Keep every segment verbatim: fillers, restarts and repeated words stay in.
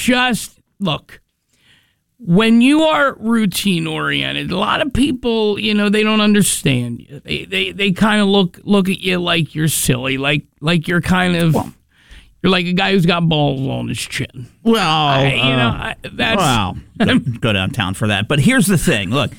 just, look, when you are routine-oriented, a lot of people, you know, they don't understand you. They they, they kind of look look at you like you're silly, like like you're kind of, well, you're like a guy who's got balls on his chin. Well, I, you uh, know, I, that's... Well, go, go downtown for that. But here's the thing. Look,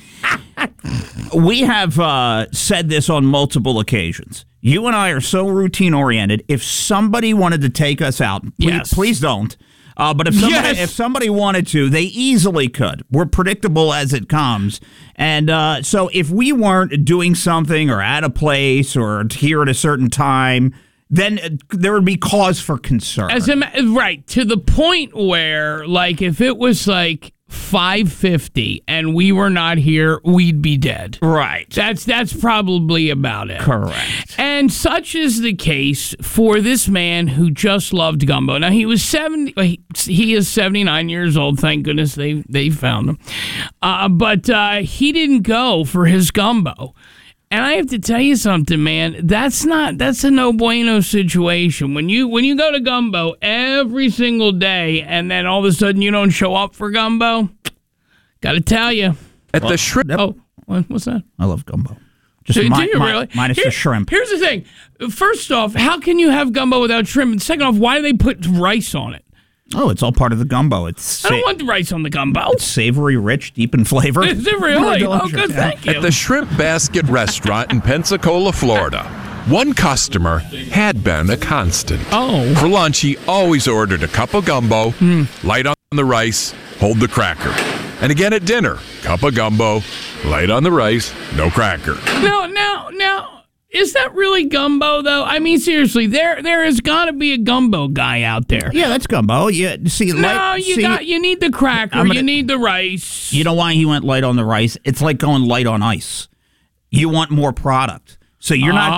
we have uh, said this on multiple occasions. You and I are so routine-oriented. If somebody wanted to take us out, please, yes. please don't. Uh, but if somebody, yes. if somebody wanted to, they easily could. We're predictable as it comes. And uh, so if we weren't doing something or at a place or here at a certain time, then there would be cause for concern. As a, right, to the point where, like, if it was like five fifty and we were not here, we'd be dead. Right. That's that's probably about it. Correct. And such is the case for this man who just loved gumbo. Now, he was seventy. He, he is seventy-nine years old. Thank goodness they, they found him. Uh, but uh, he didn't go for his gumbo. And I have to tell you something, man. That's not. That's a no bueno situation. When you when you go to gumbo every single day, and then all of a sudden you don't show up for gumbo, got to tell you. At well, the shrimp. Oh, what, what's that? I love gumbo. Just do, mi- do you mi- really? minus Here, the shrimp. Here's the thing. First off, how can you have gumbo without shrimp? And second off, why do they put rice on it? Oh, it's all part of the gumbo. It's sa- I don't want the rice on the gumbo. It's savory, rich, deep in flavor. Is it really? Oh, good, thank you. At the Shrimp Basket restaurant in Pensacola, Florida, one customer had been a constant. Oh. For lunch, he always ordered a cup of gumbo, mm. light on the rice, hold the cracker. And again at dinner, cup of gumbo, light on the rice, no cracker. No, now, now. Is that really gumbo, though? I mean, seriously, there there has got to be a gumbo guy out there. Yeah, that's gumbo. Yeah, see, no, light, you see, got you need the cracker, gonna, you need the rice. You know why he went light on the rice? It's like going light on ice. You want more product, so you're not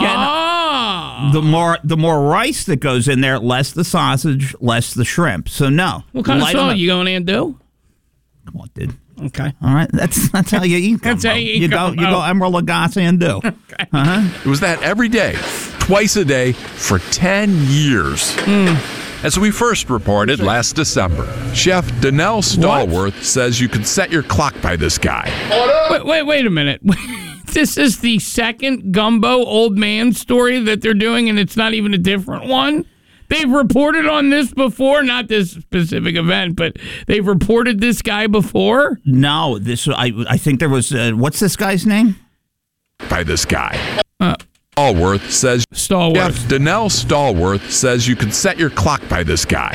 ah. getting the more the more rice that goes in there, less the sausage, less the shrimp. So no. What kind light of salt the, you going in and do? Come on, dude. Okay. All right. That's that's how you eat gumbo. That's how you eat you gumbo. go you go Emerald Lagasse and do. Okay. Uh-huh. It was that every day, twice a day, for ten years. Mm. As we first reported last December, Chef Donnell Stallworth what? says you can set your clock by this guy. Wait, wait, wait a minute. This is the second gumbo old man story that they're doing, and it's not even a different one? They've reported on this before, not this specific event, but they've reported this guy before? No, this I I think there was, uh, what's this guy's name? By this guy. Uh, Stallworth says, Stallworth. Chef Donnell Stallworth says you can set your clock by this guy.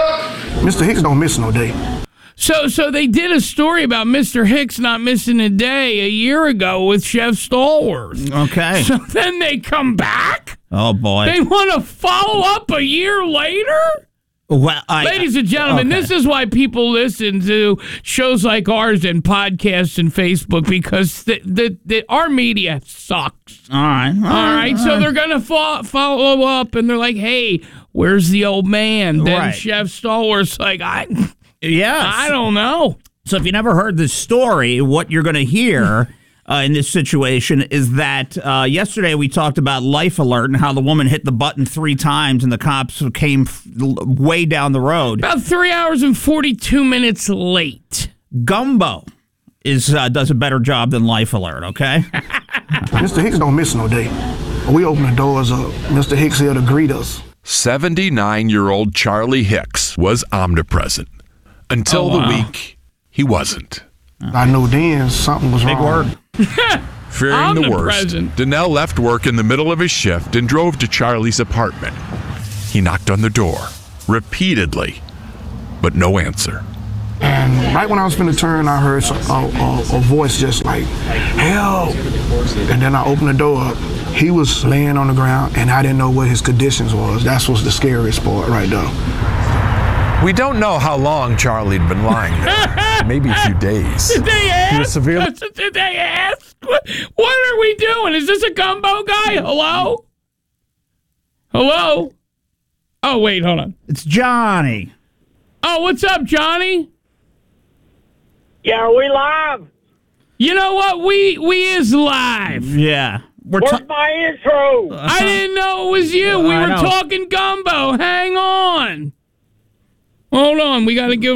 Mister Hicks don't miss no day. So so they did a story about Mister Hicks not missing a day a year ago with Chef Stallworth. Okay. So then they come back? Oh, boy. They want to follow up a year later? Well, I, Ladies and gentlemen, okay. This is why people listen to shows like ours and podcasts and Facebook, because the, the, the our media sucks. All right. All, all right. All so right. they're going to fo- follow up, and they're like, hey, where's the old man? Then right. Chef Stallworth's like, I, yes. I don't know. So if you never heard this story, what you're going to hear uh, in this situation is that uh, yesterday we talked about Life Alert and how the woman hit the button three times and the cops came f- way down the road. About three hours and forty-two minutes late. Gumbo is uh, does a better job than Life Alert, okay? Mister Hicks don't miss no day. We open the doors up. Mister Hicks here to greet us. seventy-nine-year-old Charlie Hicks was omnipresent. Until oh, wow. the week, he wasn't. I knew then something was Big wrong. Big word. Fearing the worst, Donnell left work in the middle of his shift and drove to Charlie's apartment. He knocked on the door repeatedly, but no answer. And right when I was going to turn, I heard some, a, a, a voice just like, help. And then I opened the door up. He was laying on the ground, and I didn't know what his conditions was. That's what's the scariest part right there. We don't know how long Charlie'd been lying there. Maybe a few days. Did they ask? He was severely- Did they ask? What, what are we doing? Is this a gumbo guy? Hello? Hello? Oh, wait, hold on. It's Johnny. Oh, what's up, Johnny? Yeah, we live. You know what? We we is live. Yeah. We're Where's ta- my intro? I didn't know it was you. We I were know. talking gumbo. Hang on. Hold on. We got to give